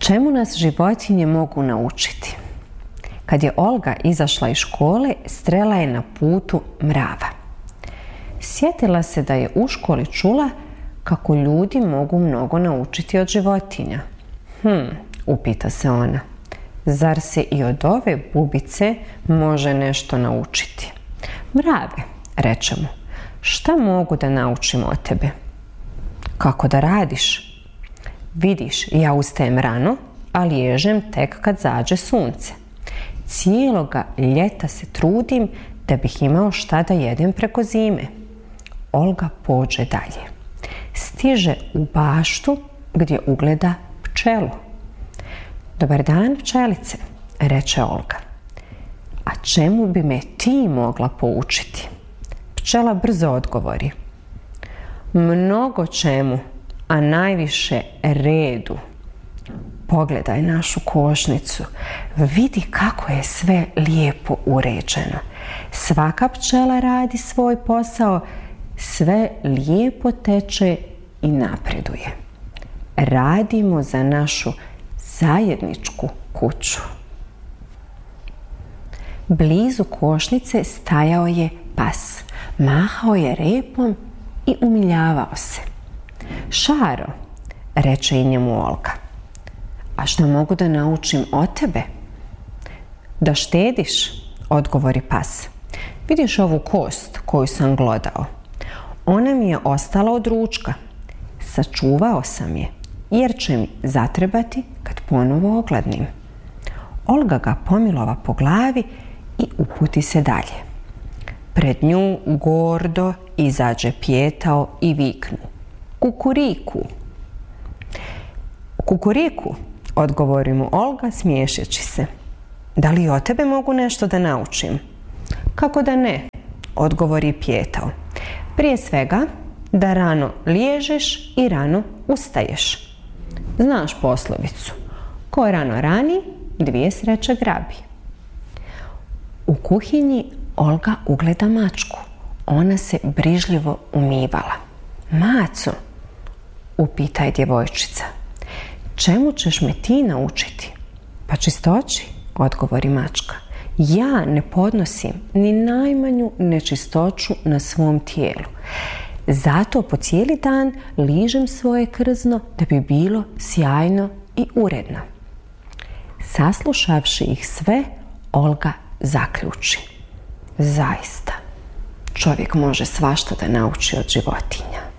Čemu nas životinje mogu naučiti? Kad je Olga izašla iz škole, srela je na putu mrava. Sjetila se da je u školi čula kako ljudi mogu mnogo naučiti od životinja. Upita se ona. Zar se i od ove bubice može nešto naučiti? Mrave, reče mu, šta mogu da naučim od tebe? Kako da radiš? Vidiš, ja ustajem rano, a liježem tek kad zađe sunce. Cijeloga ljeta se trudim da bih imao šta da jedem preko zime. Olga pođe dalje. Stiže u baštu gdje ugleda pčelu. Dobar dan, pčelice, reče Olga. A čemu bi me ti mogla poučiti? Pčela brzo odgovori. Mnogo čemu, a najviše redu. Pogledaj našu košnicu. Vidi kako je sve lijepo uređeno. Svaka pčela radi svoj posao, sve lijepo teče i napreduje. Radimo za našu zajedničku kuću. Blizu košnice stajao je pas. Mahao je repom i umiljavao se. Šaro, reče i njemu Olga. A šta mogu da naučim od tebe? Da štediš, odgovori pas. Vidiš ovu kost koju sam glodao? Ona mi je ostala od ručka. Sačuvao sam je, jer će mi zatrebati kad ponovo ogladnim. Olga ga pomilova po glavi i uputi se dalje. Pred nju gordo izađe Pijetao i viknu. Kukuriku! Kukuriku, odgovori mu Olga smiješeći se. Da li od tebe mogu nešto da naučim? Kako da ne, odgovori Pijetao. Prije svega, da rano liježeš i rano ustaješ. Znaš poslovicu. Ko rano rani, dvije sreće grabi. U kuhinji Olga ugleda mačku. Ona se brižljivo umivala. Maco, upita je djevojčica. Čemu ćeš me ti naučiti? Pa čistoći, odgovori mačka. Ja ne podnosim ni najmanju nečistoću na svom tijelu. Zato po cijeli dan ližem svoje krzno da bi bilo sjajno i uredno. Saslušavši ih sve, Olga zaključi. Zaista, čovjek može svašta da nauči od životinja.